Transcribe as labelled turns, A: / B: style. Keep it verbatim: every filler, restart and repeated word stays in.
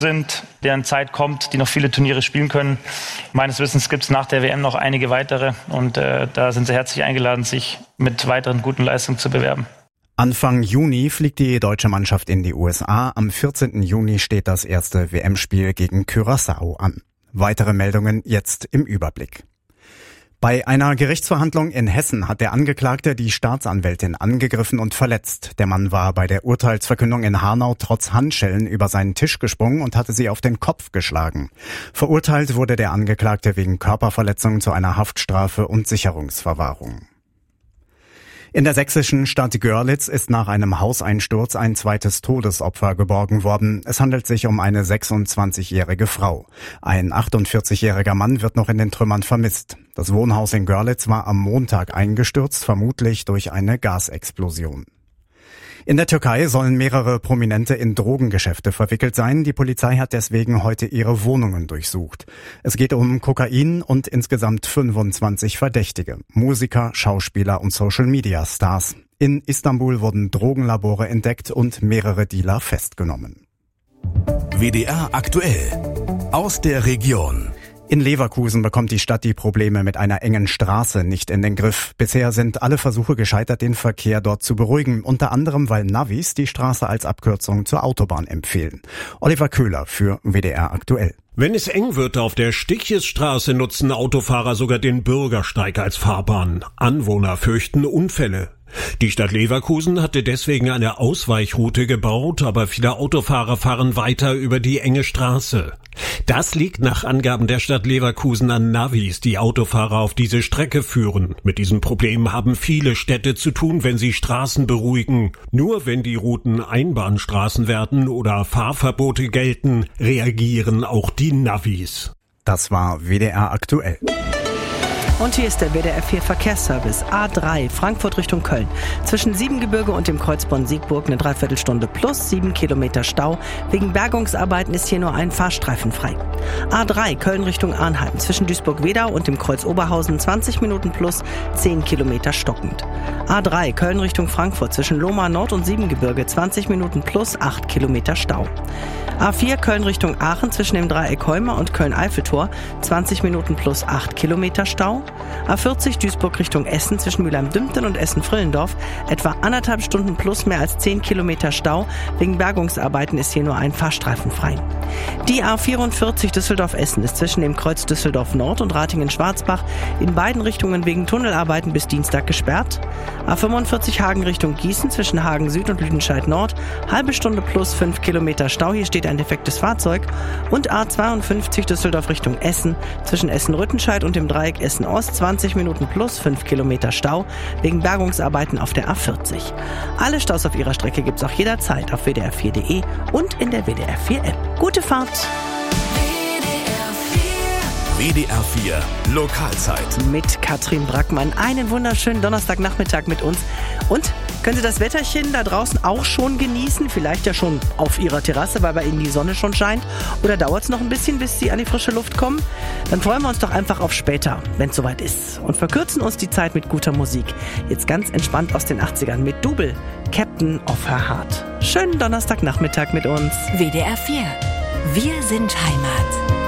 A: sind, deren Zeit kommt, die noch viele Turniere spielen können. Meines Wissens gibt es nach der W M noch einige weitere und äh, da sind Sie herzlich eingeladen, sich mit weiteren guten Leistungen zu bewerben.
B: Anfang Juni fliegt die deutsche Mannschaft in die U S A. Am vierzehnten Juni steht das erste W M-Spiel gegen Curaçao an. Weitere Meldungen jetzt im Überblick. Bei einer Gerichtsverhandlung in Hessen hat der Angeklagte die Staatsanwältin angegriffen und verletzt. Der Mann war bei der Urteilsverkündung in Hanau trotz Handschellen über seinen Tisch gesprungen und hatte sie auf den Kopf geschlagen. Verurteilt wurde der Angeklagte wegen Körperverletzung zu einer Haftstrafe und Sicherungsverwahrung. In der sächsischen Stadt Görlitz ist nach einem Hauseinsturz ein zweites Todesopfer geborgen worden. Es handelt sich um eine sechsundzwanzigjährige Frau. Ein achtundvierzigjähriger Mann wird noch in den Trümmern vermisst. Das Wohnhaus in Görlitz war am Montag eingestürzt, vermutlich durch eine Gasexplosion. In der Türkei sollen mehrere Prominente in Drogengeschäfte verwickelt sein. Die Polizei hat deswegen heute ihre Wohnungen durchsucht. Es geht um Kokain und insgesamt fünfundzwanzig Verdächtige. Musiker, Schauspieler und Social-Media-Stars. In Istanbul wurden Drogenlabore entdeckt und mehrere Dealer festgenommen.
C: W D R aktuell aus der Region.
B: In Leverkusen bekommt die Stadt die Probleme mit einer engen Straße nicht in den Griff. Bisher sind alle Versuche gescheitert, den Verkehr dort zu beruhigen. Unter anderem, weil Navis die Straße als Abkürzung zur Autobahn empfehlen. Oliver Köhler für W D R aktuell.
D: Wenn es eng wird auf der Stichesstraße, nutzen Autofahrer sogar den Bürgersteig als Fahrbahn. Anwohner fürchten Unfälle. Die Stadt Leverkusen hatte deswegen eine Ausweichroute gebaut, aber viele Autofahrer fahren weiter über die enge Straße. Das liegt nach Angaben der Stadt Leverkusen an Navis, die Autofahrer auf diese Strecke führen. Mit diesem Problem haben viele Städte zu tun, wenn sie Straßen beruhigen. Nur wenn die Routen Einbahnstraßen werden oder Fahrverbote gelten, reagieren auch die Navis.
B: Das war W D R aktuell.
E: Und hier ist der W D R vier Verkehrsservice. A drei, Frankfurt Richtung Köln. Zwischen Siebengebirge und dem Kreuz Bonn-Siegburg eine Dreiviertelstunde plus sieben Kilometer Stau. Wegen Bergungsarbeiten ist hier nur ein Fahrstreifen frei. A drei, Köln Richtung Arnheim. Zwischen Duisburg-Wedau und dem Kreuz Oberhausen zwanzig Minuten plus zehn Kilometer stockend. A drei, Köln Richtung Frankfurt. Zwischen Lohmar Nord und Siebengebirge zwanzig Minuten plus acht Kilometer Stau. A vier, Köln Richtung Aachen. Zwischen dem Dreieck Heumer und Köln-Eiffeltor zwanzig Minuten plus acht Kilometer Stau. A vierzig Duisburg Richtung Essen zwischen Mülheim-Dümpten und Essen-Frillendorf etwa anderthalb Stunden plus mehr als zehn Kilometer Stau. Wegen Bergungsarbeiten ist hier nur ein Fahrstreifen frei. Die A vierundvierzig Düsseldorf-Essen ist zwischen dem Kreuz Düsseldorf Nord und Ratingen-Schwarzbach in beiden Richtungen wegen Tunnelarbeiten bis Dienstag gesperrt. A fünfundvierzig Hagen Richtung Gießen zwischen Hagen Süd und Lüdenscheid Nord halbe Stunde plus fünf Kilometer Stau. Hier steht ein defektes Fahrzeug. Und A zweiundfünfzig Düsseldorf Richtung Essen zwischen Essen-Rüttenscheid und dem Dreieck Essen-Ost zwanzig Minuten plus fünf Kilometer Stau wegen Bergungsarbeiten auf der A vierzig. Alle Staus auf ihrer Strecke gibt's auch jederzeit auf w d r vier punkt d e und in der W D R vier App. Gute Fahrt!
C: W D R vier Lokalzeit.
E: Mit Katrin Brackmann. Einen wunderschönen Donnerstagnachmittag mit uns. Und können Sie das Wetterchen da draußen auch schon genießen? Vielleicht ja schon auf Ihrer Terrasse, weil bei Ihnen die Sonne schon scheint. Oder dauert es noch ein bisschen, bis Sie an die frische Luft kommen? Dann freuen wir uns doch einfach auf später, wenn es soweit ist. Und verkürzen uns die Zeit mit guter Musik. Jetzt ganz entspannt aus den achtzigern mit Double, Captain of Her Heart. Schönen Donnerstagnachmittag mit uns.
F: W D R vier. Wir sind Heimat.